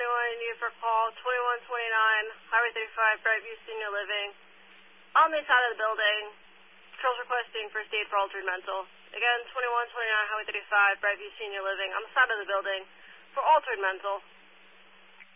21 need for call 2129, Highway 35, Brightview Senior Living. On the side of the building, patrol's requesting first aid for altered mental. Again, 2129, Highway 35, Brightview Senior Living. On the side of the building for altered mental.